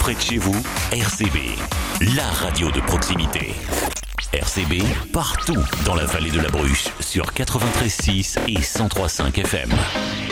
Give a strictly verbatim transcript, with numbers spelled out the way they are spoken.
près de chez vous, R C B, la radio de proximité. R C B, partout dans la vallée de la Bruche, sur quatre-vingt-treize virgule six et cent trois virgule cinq F M.